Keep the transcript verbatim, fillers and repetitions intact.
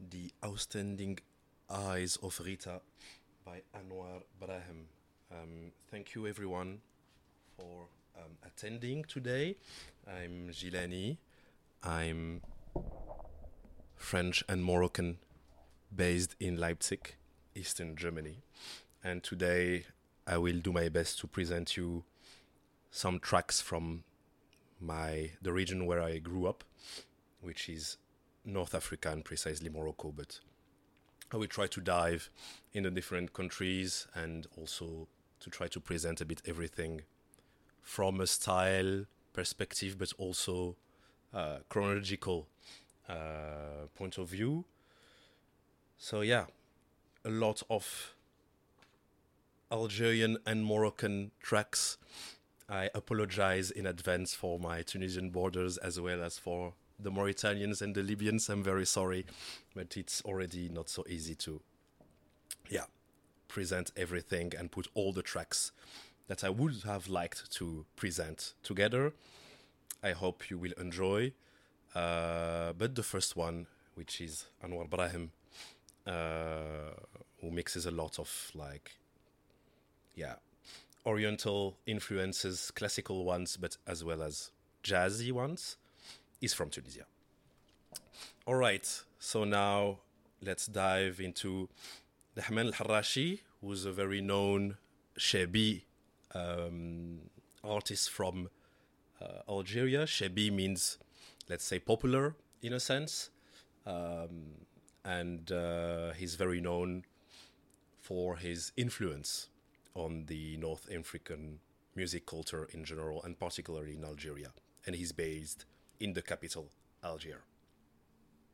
The Outstanding Eyes of Rita by Anwar Brahim. Um, thank you everyone for um, attending today. I'm Gilani. I'm French and Moroccan based in Leipzig, Eastern Germany. And today I will do my best to present you some tracks from my the region where I grew up, which is North Africa and precisely Morocco, but I will try to dive in the different countries and also to try to present a bit everything from a style perspective, but also uh, chronological uh, point of view. So yeah, a lot of Algerian and Moroccan tracks. I apologize in advance for my Tunisian borders as well as for the Mauritanians and the Libyans. I'm very sorry, but it's already not so easy to, yeah, present everything and put all the tracks that I would have liked to present together. I hope you will enjoy. Uh, but the first one, which is Anwar Brahim, uh, who mixes a lot of like, yeah, Oriental influences, classical ones, but as well as jazzy ones, is from Tunisia. All right, so now let's dive into Dahman al-Harrashi, who's a very known Shebi um, artist from uh, Algeria. Shebi means, let's say, popular in a sense. Um, and uh, he's very known for his influence on the North African music culture in general, and particularly in Algeria. And he's based in the capital, Algiers.